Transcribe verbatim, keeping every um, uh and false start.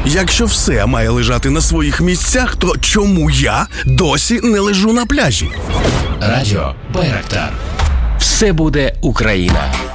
Якщо все має лежати на своїх місцях, то чому я досі не лежу на пляжі? Радіо Байрактар. Все буде Україна.